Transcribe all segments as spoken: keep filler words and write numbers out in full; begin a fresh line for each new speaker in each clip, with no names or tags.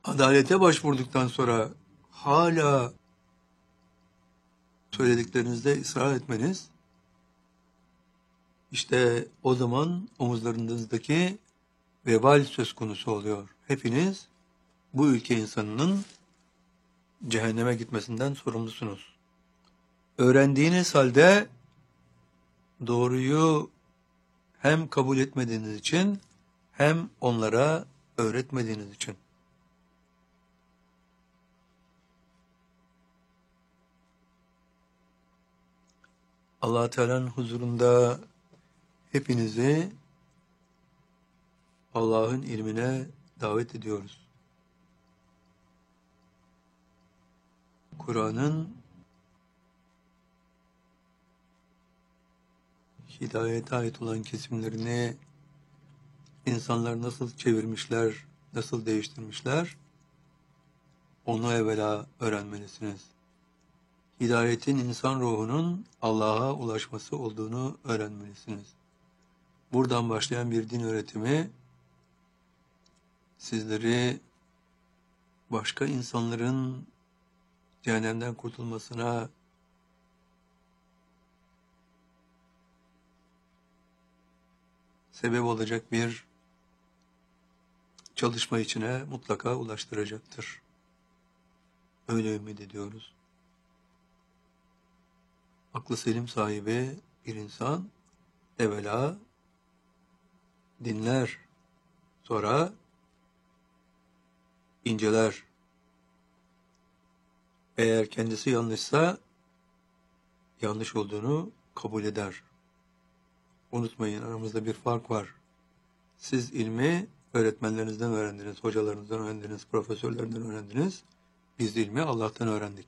adalete başvurduktan sonra hala söylediklerinizde ısrar etmeniz, işte o zaman omuzlarınızdaki vebal söz konusu oluyor. Hepiniz bu ülke insanının cehenneme gitmesinden sorumlusunuz. Öğrendiğiniz halde doğruyu hem kabul etmediğiniz için hem onlara öğretmediğiniz için. Allah Teala'nın huzurunda hepinizi Allah'ın ilmine davet ediyoruz. Kur'an'ın hidayete ait olan kesimlerini insanlar nasıl çevirmişler, nasıl değiştirmişler, onu evvela öğrenmelisiniz. Hidayetin insan ruhunun Allah'a ulaşması olduğunu öğrenmelisiniz. Buradan başlayan bir din öğretimi sizleri başka insanların cehennemden kurtulmasına sebep olacak bir çalışma içine mutlaka ulaştıracaktır. Öyle ümit ediyoruz. Aklı selim sahibi bir insan evvela dinler, sonra inceler. Eğer kendisi yanlışsa yanlış olduğunu kabul eder. Unutmayın, aramızda bir fark var. Siz ilmi öğretmenlerinizden öğrendiniz, hocalarınızdan öğrendiniz, profesörlerinden öğrendiniz. Biz ilmi Allah'tan öğrendik.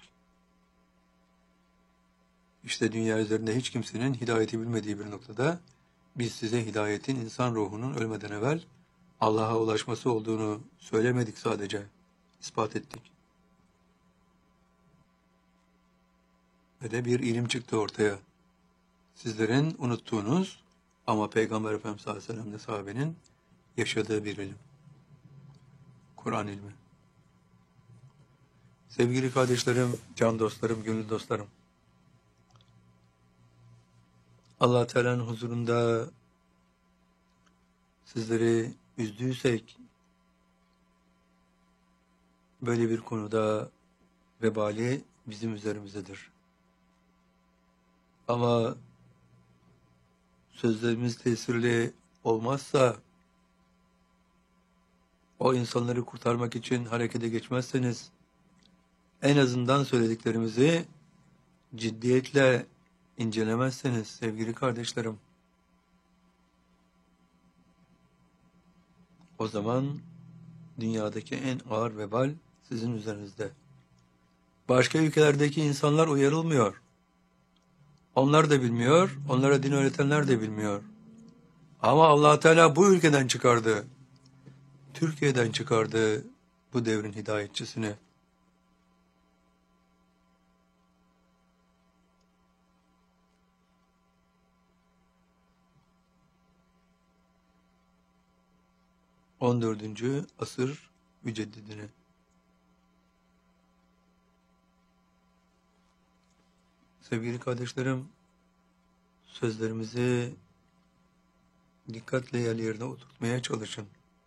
İşte dünya üzerinde hiç kimsenin hidayeti bilmediği bir noktada biz size hidayetin insan ruhunun ölmeden evvel Allah'a ulaşması olduğunu söylemedik sadece, ispat ettik. Ve de bir ilim çıktı ortaya. Sizlerin unuttuğunuz ama Peygamber Efendimiz sallallahu aleyhi ve sellem'le sahabenin yaşadığı bir ilim. Kur'an ilmi. Sevgili kardeşlerim, can dostlarım, gönül dostlarım. Allah Teala'nın huzurunda sizleri üzdüysek, böyle bir konuda vebali bizim üzerimizdedir. Ama sözlerimiz tesirli olmazsa, o insanları kurtarmak için harekete geçmezseniz, en azından söylediklerimizi ciddiyetle incelemezseniz sevgili kardeşlerim, o zaman dünyadaki en ağır vebal sizin üzerinizde. Başka ülkelerdeki insanlar uyarılmıyor. Onlar da bilmiyor, onlara din öğretenler de bilmiyor. Ama Allah Teala bu ülkeden çıkardı, Türkiye'den çıkardı bu devrin hidayetçisini. on dördüncü asır müceddidini. Sevgili kardeşlerim, sözlerimizi dikkatle yerli yerine oturtmaya çalışın.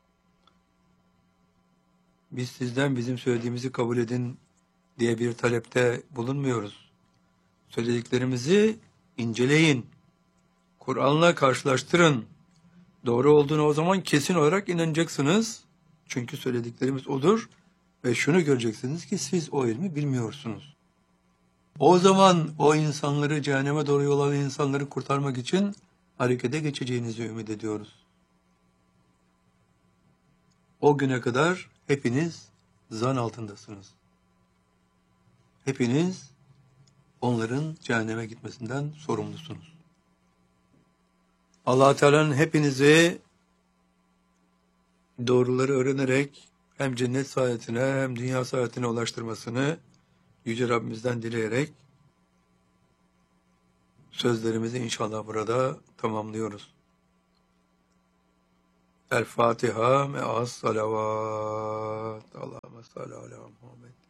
Biz sizden bizim söylediğimizi kabul edin diye bir talepte bulunmuyoruz. Söylediklerimizi inceleyin. Kur'an'la karşılaştırın. Doğru olduğunu o zaman kesin olarak inanacaksınız. Çünkü söylediklerimiz odur. Ve şunu göreceksiniz ki siz o ilmi bilmiyorsunuz. O zaman o insanları, cehenneme doğru yol alan insanları kurtarmak için harekete geçeceğinizi ümit ediyoruz. O güne kadar hepiniz zan altındasınız. Hepiniz onların cehenneme gitmesinden sorumlusunuz. Allah Teala'nın hepinizi doğruları öğrenerek hem cennet saadetine hem dünya saadetine ulaştırmasını Yüce Rabbimizden dileyerek sözlerimizi inşallah burada tamamlıyoruz. El Fatiha me'as salavat. Allah'ım salli ala Muhammed.